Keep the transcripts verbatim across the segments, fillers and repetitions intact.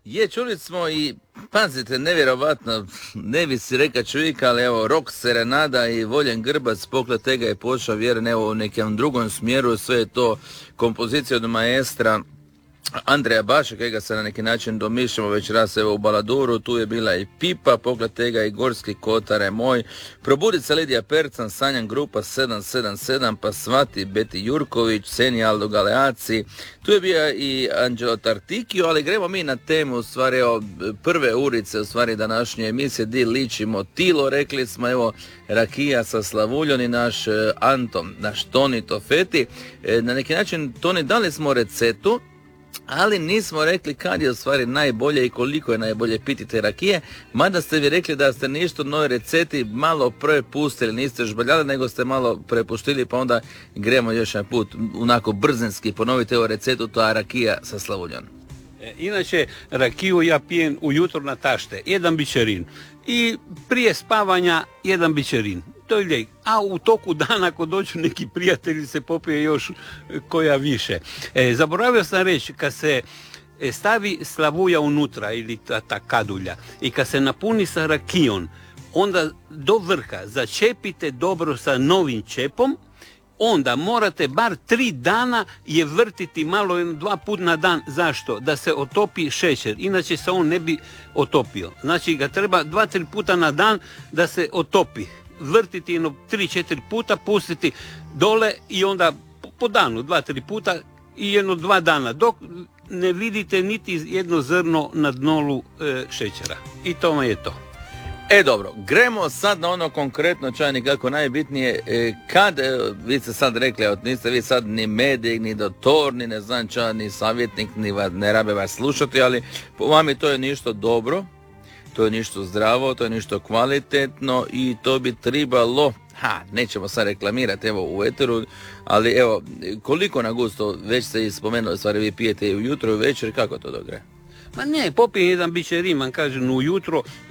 Je, čuli smo i, pazite, nevjerovatno, ne bi si reka čovjek, ali evo, Rok Serenada i Voljen Grbac, poklad tega je pošao vjeren evo u nekom drugom smjeru, sve je to kompozicija od maestra Andreja Baša, kojega se na neki način domišljamo već raz evo u Baladuru, tu je bila i Pipa, pogled tega i Gorski Kotare moj, Probudit se Lidija Percan, Sanjan grupa sedam sedam sedam, pa Svati Beti Jurković, Seni Aldo Galeaci, tu je bio i Anđelo Tartikio, ali gremo mi na temu, u stvari evo, prve urice, u stvari današnje emisije, di ličimo Tilo, rekli smo evo, rakija sa Slavuljom i naš Anton, naš Toni Tofeti, na neki način Toni dali smo recetu, ali nismo rekli kad je u stvari najbolje i koliko je najbolje piti te rakije, mada ste vi rekli da ste ništa nove receti malo prepustili, niste žbaljali, nego ste malo prepustili, pa onda gremo još jedan put, onako brzinski, ponovite ovu recetu, to je rakija sa Slavuljom. Inače, rakiju ja pijem ujutro na tašte, jedan bičerin, i prije spavanja jedan bičerin. To je lijek. A u toku dana ako dođu neki prijatelji se popije još koja više. E, zaboravio sam reći, kad se stavi slavuja unutra ili ta, ta kadulja i kad se napuni sa rakijom, onda do vrha začepite dobro sa novim čepom, onda morate bar tri dana je vrtiti malo, dva put na dan. Zašto? Da se otopi šećer, inače se on ne bi otopio. Znači ga treba dva, tri puta na dan da se otopi. Vrtiti jedno tri, četiri puta, pustiti dole i onda po danu, dva, tri puta i jedno dva dana, dok ne vidite niti jedno zrno na dnolu e, šećera. I to je to. E dobro, gremo sad na ono konkretno, čajnik, kako najbitnije, e, kad, e, vi ste sad rekli, evo, niste vi sad ni medij, ni doktor, ni ne znam ča, ni savjetnik, ni va, ne rabe vas slušati, ali po vami to je ništa dobro, to je ništa zdravo, to je ništa kvalitetno i to bi trebalo, ha, nećemo sad reklamirati evo u eteru, ali evo, koliko na gusto, već ste i spomenuli, stvari vi pijete i ujutro i večer, kako to dogre? Ma ne, popijem jedan bičerin, man kažem, ujutro e,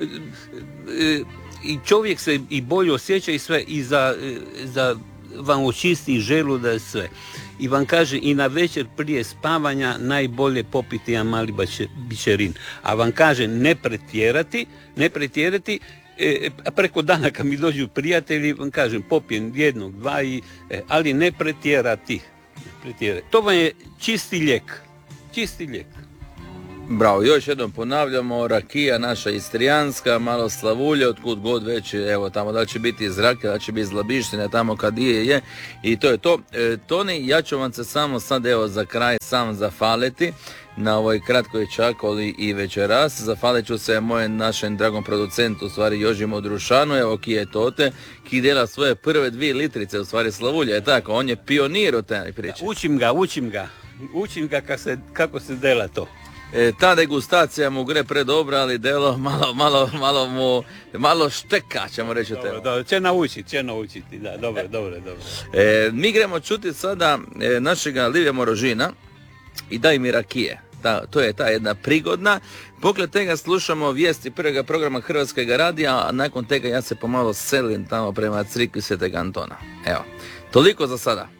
e, i čovjek se i bolje osjeća i sve, i za, e, za vam očisti želudac sve. I vam kaže i na večer prije spavanja najbolje popiti jedan mali bače, bičerin. A vam kaže ne pretjerati, ne pretjerati, e, preko dana kad mi dođu prijatelji, vam kažem popijem jednog, dva, i, e, ali ne pretjerati. pretjerati. To vam je čisti lijek. Čisti lijek. Bravo, još jednom ponavljamo, rakija naša istrijanska, malo Slavulje, otkud god već, evo tamo da će biti iz Rake, da će biti iz Labištine, tamo kad je, je, i to je to. E, Toni, ja ću vam se samo sad evo za kraj sam zafaliti na ovoj kratkoj čakoli i večeras. Zafalit ću se mojem našem dragom producentu, u stvari Jožimu Drušanu, evo ki je tote, ki dela svoje prve dvije litrice, u stvari Slavulje, je tako, on je pionir u tej priči. Učim ga, učim ga, učim ga kako se, kako se dela to. E, ta degustacija mu gre predobra, ali delo malo, malo, malo mu, malo šteka, ćemo reći. Dobro, dobro, će naučiti, će naučiti, da, dobro, dobro, dobro. E, mi gremo čuti sada e, našega Livija Morožina i Daj mi rakije. Ta, to je ta jedna prigodna. Pogled tega slušamo vijesti prvega programa Hrvatskog radija, a nakon tega ja se pomalo selim tamo prema crikvi Svetega Antona. Evo, toliko za sada.